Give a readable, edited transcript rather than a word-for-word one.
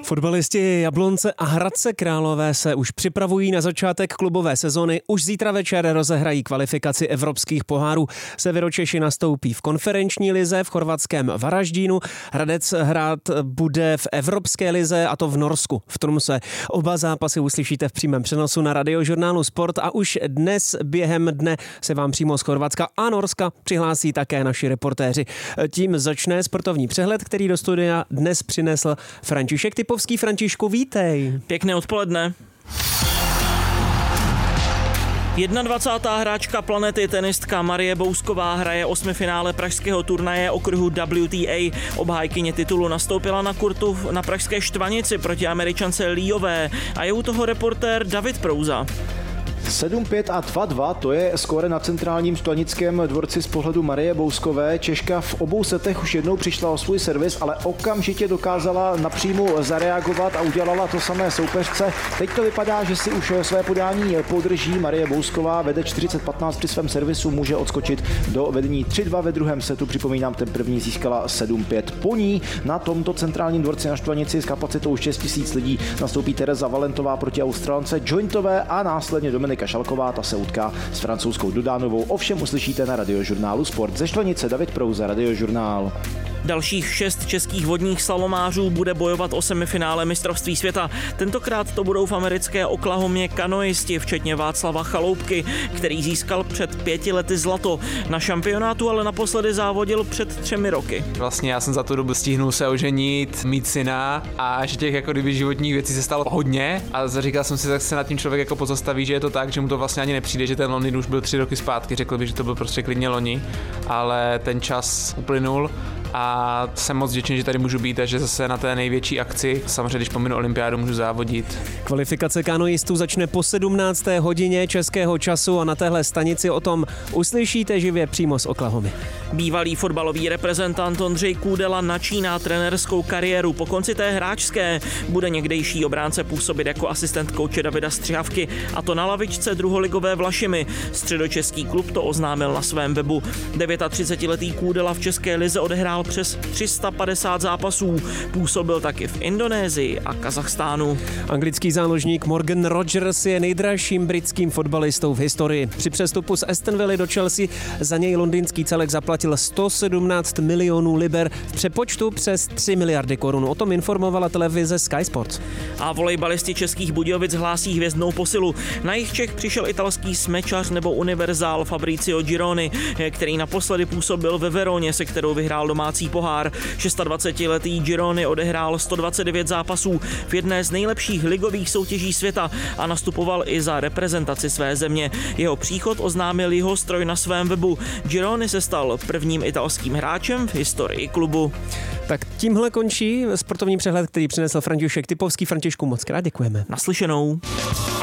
Fotbalisti Jablonce a Hradce Králové se už připravují na začátek klubové sezony. Už zítra večer rozehrají kvalifikaci evropských pohárů. Severočeši nastoupí v konferenční lize v chorvatském Varaždínu. Hradec hrát bude v evropské lize, a to v Norsku, v Tromsø. Oba zápasy uslyšíte v přímém přenosu na Radiožurnálu Sport a už dnes během dne se vám přímo z Chorvatska a Norska přihlásí také naši reportéři. Tím začne sportovní přehled, který do studia dnes přinesl František Typovský. Františku, vítej. Pěkné odpoledne. 21. hráčka planety, tenistka Marie Bousková, hraje osmifinále pražského turnaje okruhu WTA. Obhájkyně titulu nastoupila na kurtu na pražské Štvanici proti Američance Líové a je u toho reportér David Prouza. 7-5 a 2-2, to je skóre na centrálním Štvanickém dvorci z pohledu Marie Bouskové. Češka v obou setech už jednou přišla o svůj servis, ale okamžitě dokázala napřímo zareagovat a udělala to samé soupeřce. Teď to vypadá, že si už své podání podrží. Marie Bousková vede 40-15 při svém servisu, může odskočit do vedení 3-2 ve druhém setu. Připomínám, ten první získala 7-5. Po ní na tomto centrálním dvorci na Štvanici s kapacitou 6 000 lidí nastoupí Tereza Valentová proti Australance Jointové a následně Dominika Šalková, ta se utká s francouzskou Dodánovou. Ovšem uslyšíte na Radiožurnálu Sport. Ze Štvanice David Prouza, Radiožurnál. Dalších 6 českých vodních slalomářů bude bojovat o semifinále mistrovství světa. Tentokrát to budou v americké Oklahomě kanoisti, včetně Václava Chaloupky, který získal před 5 lety zlato. Na šampionátu ale naposledy závodil před 3 roky. Vlastně já jsem za tu dobu stihnul se oženit, mít syna a že těch jako kdyby životních věcí se stalo hodně a říkal jsem si, tak se nad tím člověk jako pozastaví, že je to tak, že mu to vlastně ani nepřijde, že ten Londýn už byl 3 roky zpátky, řekl bych, že to byl prostě klidně loni, ale ten čas uplynul. A jsem moc vděčný, že tady můžu být a že zase na té největší akci, samozřejmě když pominu olympiádu, můžu závodit. Kvalifikace kanoistů začne po 17. hodině českého času a na téhle stanici o tom uslyšíte živě přímo z Oklahomy. Bývalý fotbalový reprezentant Ondřej Kůdela načíná trenérskou kariéru. Po konci té hráčské bude někdejší obránce působit jako asistent kouče Davida Střihavky, a to na lavičce druholigové Vlašimi. Středočeský klub to oznámil na svém webu. 39letý Kůdela v české lize odehrál přes 350 zápasů. Působil taky v Indonésii a Kazachstánu. Anglický záložník Morgan Rogers je nejdražším britským fotbalistou v historii. Při přestupu z Aston Villa do Chelsea za něj londýnský celek zaplatil 117 milionů liber, v přepočtu přes 3 miliardy korun. O tom informovala televize Sky Sports. A volejbalisti Českých Budějovic hlásí hvězdnou posilu. Na jich Čech přišel italský smečař nebo univerzál Fabrizio Gironi, který naposledy působil ve Veroně, se kterou vyhrál domácí pohár. 26letý Gironi odehrál 129 zápasů v jedné z nejlepších ligových soutěží světa a nastupoval i za reprezentaci své země. Jeho příchod oznámil jeho stroj na svém webu. Gironi se stal prvním italským hráčem v historii klubu. Tak tímhle končí sportovní přehled, který přinesl František Typovský. Františku, moc krát děkujeme. Naslyšenou.